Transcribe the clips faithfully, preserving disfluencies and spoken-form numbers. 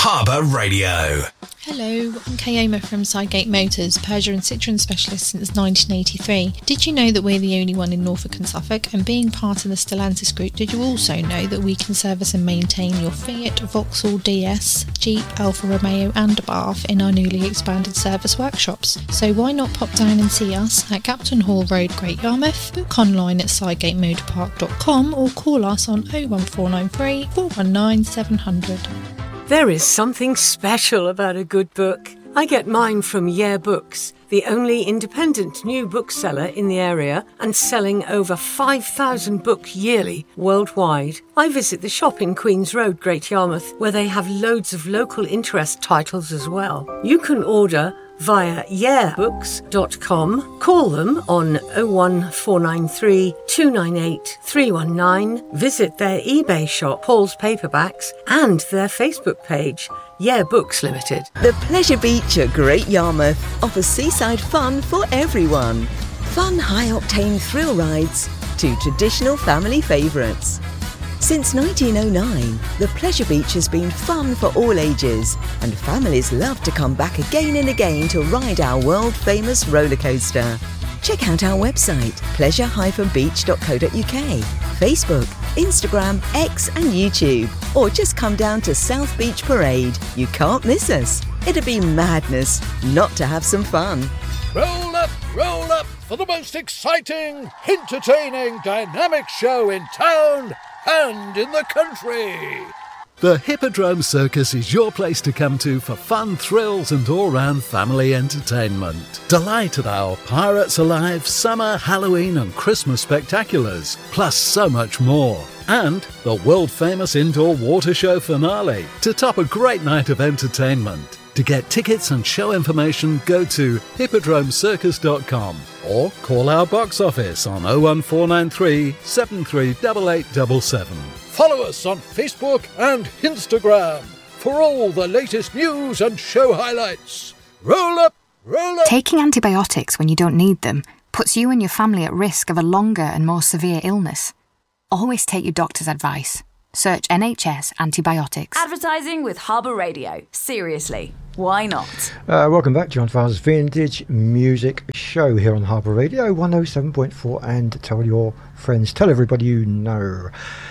Harbour Radio. Hello, I'm Kayoma from Sidegate Motors, Peugeot and Citroen specialist since nineteen eighty-three. Did you know that we're the only one in Norfolk and Suffolk? And being part of the Stellantis group, did you also know that we can service and maintain your Fiat, Vauxhall D S, Jeep, Alfa Romeo and Abarth in our newly expanded service workshops? So why not pop down and see us at Captain Hall Road, Great Yarmouth, book online at sidegate motor park dot com or call us on oh one four nine three, four one nine, seven hundred. There is something special about a good book. I get mine from Yeah Books, the only independent new bookseller in the area and selling over five thousand books yearly worldwide. I visit the shop in Queen's Road, Great Yarmouth, where they have loads of local interest titles as well. You can order via yeah books dot com. Call them on oh one four nine three, two nine eight, three one nine. Visit their eBay shop, Paul's Paperbacks, and their Facebook page, Yeah Books Limited. The Pleasure Beach at Great Yarmouth offers seaside fun for everyone. Fun high-octane thrill rides to traditional family favourites. Since nineteen oh nine, the Pleasure Beach has been fun for all ages, and families love to come back again and again to ride our world-famous roller coaster. Check out our website, pleasure dash beach dot co dot uk, Facebook, Instagram, X and YouTube, or just come down to South Beach Parade. You can't miss us. It'd be madness not to have some fun. Roll up, roll up for the most exciting, entertaining, dynamic show in town and in the country. The Hippodrome Circus is your place to come to for fun, thrills and all-round family entertainment. Delight at our Pirates Alive, Summer, Halloween and Christmas spectaculars, plus so much more. And the world-famous indoor water show finale to top a great night of entertainment. To get tickets and show information, go to hippodrome circus dot com or call our box office on oh one four nine three, seven three eight eight seven seven. Follow us on Facebook and Instagram for all the latest news and show highlights. Roll up, roll up. Taking antibiotics when you don't need them puts you and your family at risk of a longer and more severe illness. Always take your doctor's advice. Search N H S antibiotics. Advertising with Harbour Radio. Seriously, why not? Uh, welcome back, John Farr's Vintage Music Show here on Harbour Radio one oh seven point four, and tell your friends, tell everybody you know.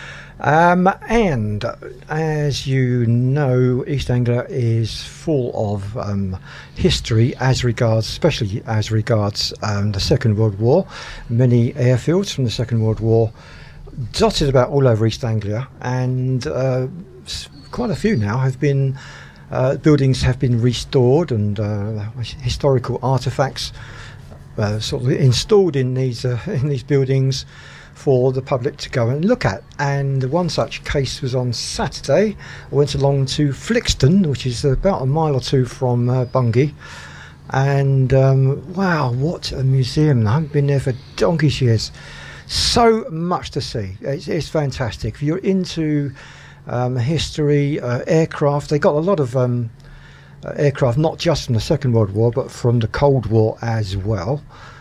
Um, and as you know, East Anglia is full of um, history as regards, especially as regards um, the Second World War. Many airfields from the Second World War dotted about all over East Anglia, and uh, quite a few now have been uh, buildings have been restored, and uh, historical artefacts uh, sort of installed in these uh, in these buildings for the public to go and look at. And one such case was on Saturday. I went along to Flixton, which is about a mile or two from uh, Bungay, and um, wow, what a museum. I haven't been there for donkey's years. So much to see. It's, it's fantastic. If you're into um, history, uh, aircraft, they got a lot of um, uh, aircraft, not just from the Second World War, but from the Cold War as well,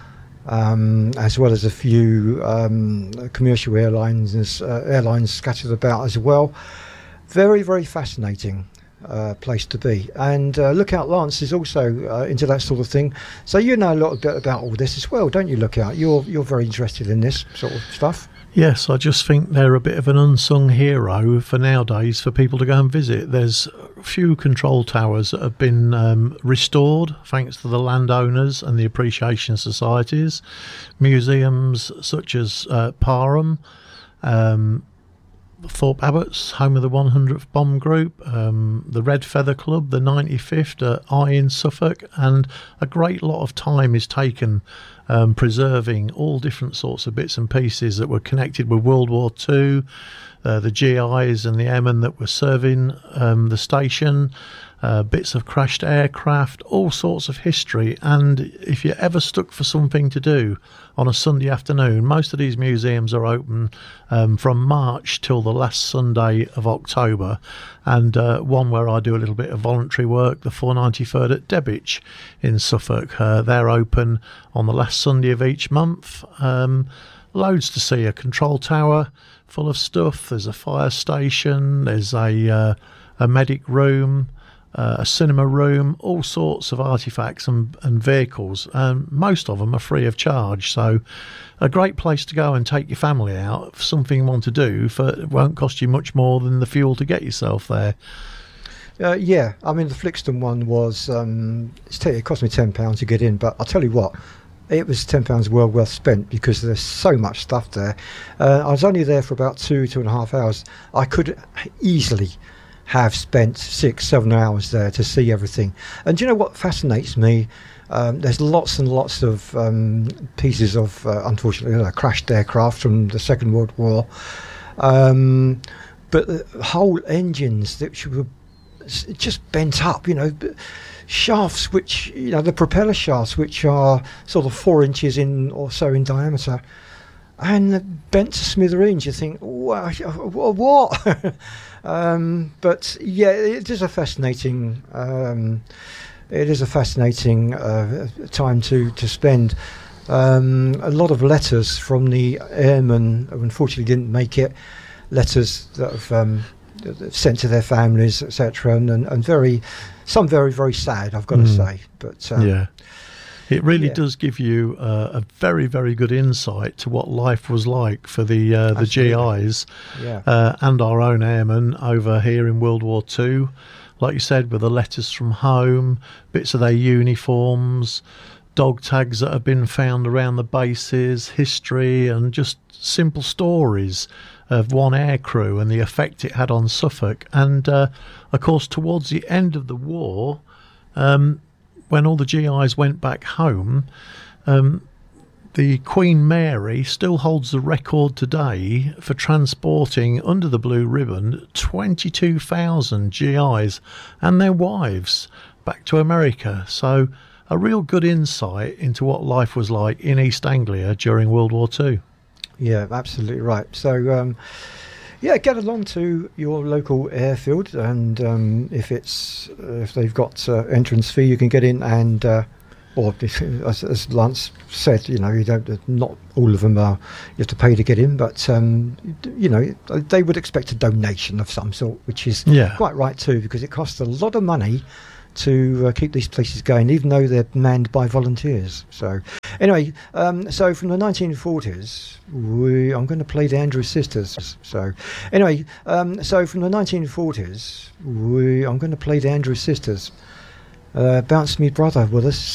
um, as well as a few um, commercial airlines, uh, airlines scattered about as well. Very, very fascinating uh, place to be. And uh, Lookout Lance is also uh, into that sort of thing. So you know a little bit about all this as well, don't you, Lookout? You're you're very interested in this sort of stuff. Yes, I just think they're a bit of an unsung hero for nowadays for people to go and visit. There's a few control towers that have been um, restored thanks to the landowners and the appreciation societies. Museums such as uh, Parham, um, Thorpe Abbott's, home of the one hundredth Bomb Group, um, the Red Feather Club, the ninety-fifth at Eye in Suffolk, and a great lot of time is taken um, preserving all different sorts of bits and pieces that were connected with World War Two, uh, the G Is and the airmen that were serving um, the station, uh, bits of crashed aircraft, all sorts of history. And if you're ever stuck for something to do on a Sunday afternoon, most of these museums are open um, from March till the last Sunday of October, and uh, one where I do a little bit of voluntary work, the four ninety-third at Debwich in Suffolk. Uh, they're open on the last Sunday of each month. Um, loads to see. A control tower full of stuff. There's a fire station. There's a uh, a medic room. uh, a cinema room, all sorts of artefacts and, and vehicles. And most of them are free of charge. So a great place to go and take your family out for something you want to do. For it won't cost you much more than the fuel to get yourself there. Uh, yeah, I mean, the Flixton one was, um, it's t- it cost me ten pounds to get in, but I'll tell you what, it was ten pounds well worth spent because there's so much stuff there. Uh, I was only there for about two, two and a half hours. I could easily have spent six, seven hours there to see everything. And do you know what fascinates me? Um, there's lots and lots of um, pieces of, uh, unfortunately, uh, crashed aircraft from the Second World War. Um, but the whole engines that were just bent up, you know, shafts which, you know, the propeller shafts which are sort of four inches in or so in diameter, and bent to smithereens. You think, wow, what? um, but yeah, it is a fascinating. Um, it is a fascinating uh, time to to spend. Um, a lot of letters from the airmen who unfortunately didn't make it. Letters that have um, sent to their families, et cetera, and, and and very, some very very sad, I've got mm. to say. But um, yeah. It really yeah. does give you uh, a very, very good insight to what life was like for the uh, the G Is yeah. uh, and our own airmen over here in World War Two. Like you said, with the letters from home, bits of their uniforms, dog tags that have been found around the bases, history, and just simple stories of one aircrew and the effect it had on Suffolk. And, uh, of course, towards the end of the war, um, when all the G Is went back home, um, the Queen Mary still holds the record today for transporting under the blue ribbon twenty-two thousand G Is and their wives back to America. So a real good insight into what life was like in East Anglia during World War Two. Yeah, absolutely right. So, um, yeah, get along to your local airfield, and um, if it's uh, if they've got uh, entrance fee, you can get in, and uh, or if, as, as Lance said, you know, you don't. Not all of them are. You have to pay to get in, but um, you know, they would expect a donation of some sort, which is yeah. quite right too, because it costs a lot of money to uh, keep these places going, even though they're manned by volunteers. So anyway, um, so from the nineteen forties, we, I'm going to play the Andrews Sisters. So anyway, um, so from the nineteen forties, we, I'm going to play the Andrews Sisters. Uh, Bounce Me Brother with us.